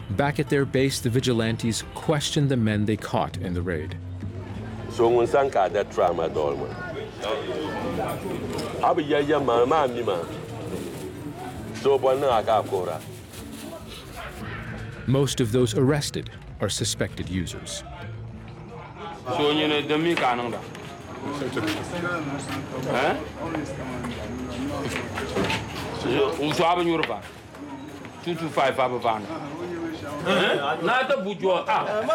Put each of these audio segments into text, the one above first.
Back at their base, the vigilantes questioned the men they caught in the raid. So when Sanka that trauma dolman. Abi ya mama mima. So Bonaka. Most of those arrested are suspected users. So you know the me canada. Huh? So have you 225 abavana. Not a bourgeois.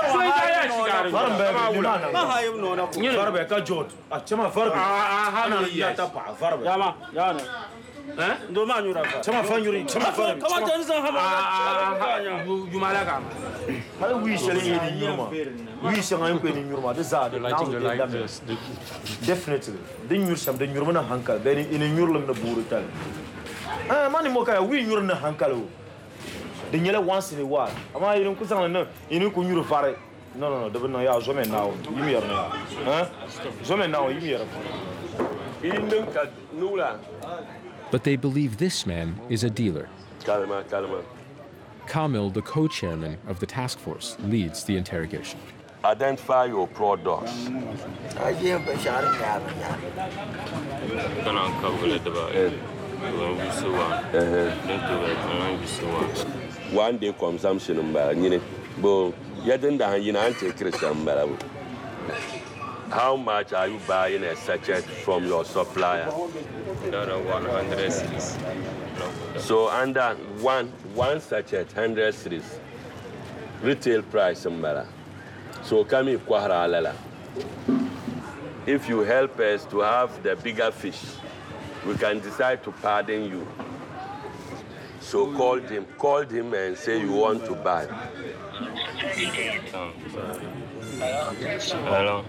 Definitely. Then you're some, then you're going to hankal. Then in a Nurlam the Burutal. Money Moka, we you're in a hankalo. The yellow once in a while. Am I in Kusan? In Ukunu Fare? No, the no, ya Zomen now. You hear now. Zomen now, you hear. But they believe this man is a dealer. Kalama. Kamil, the co-chairman of the task force, leads the interrogation. Identify your products. One day consumption, how much are you buying a sachet from your supplier? 100 cities. So under one sachet, 100 cities. Retail price, so come in Kwahara. If you help us to have the bigger fish, we can decide to pardon you. So call him and say you want to buy. Hello.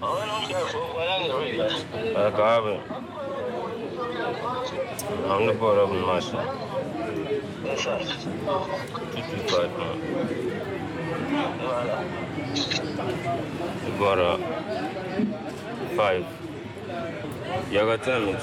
I'm the board of the master. 225 now. Got 5. You got 10 minutes.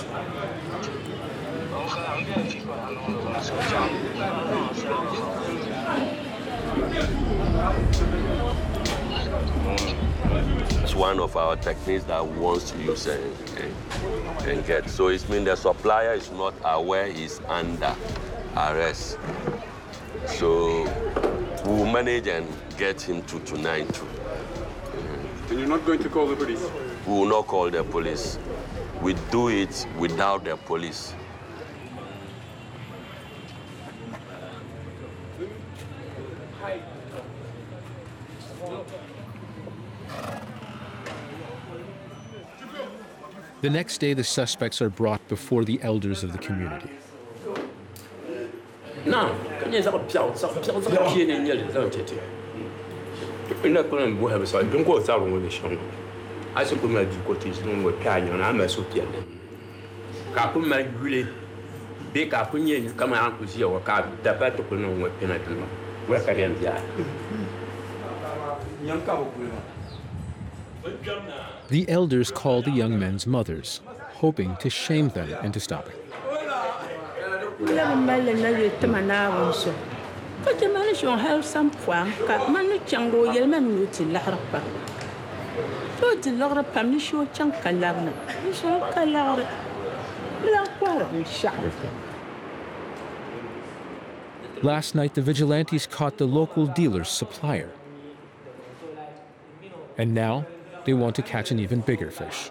It's one of our techniques that we want to use and get. So it means the supplier is not aware he's under arrest. So we'll manage and get him to tonight too. And you're not going to call the police? We will not call the police. We do it without the police. The next day, the suspects are brought before the elders of the community. The elders call the young men's mothers, hoping to shame them into stopping. Last night, the vigilantes caught the local dealer's supplier. And now, they want to catch an even bigger fish.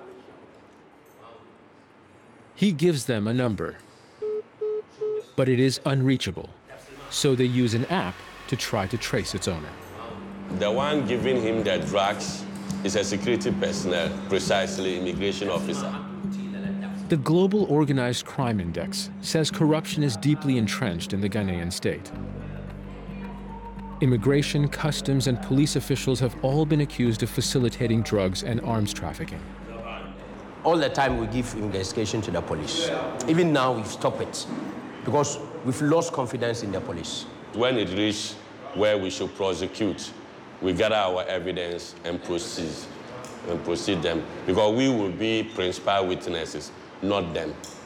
He gives them a number, but it is unreachable, so they use an app to try to trace its owner. The one giving him the drugs is a security personnel, precisely immigration officer. The Global Organized Crime Index says corruption is deeply entrenched in the Ghanaian state. Immigration, customs, and police officials have all been accused of facilitating drugs and arms trafficking. All the time we give investigation to the police. Even now we've stopped it because we've lost confidence in the police. When it reaches where we should prosecute, we gather our evidence and proceed them, because we will be principal witnesses, not them.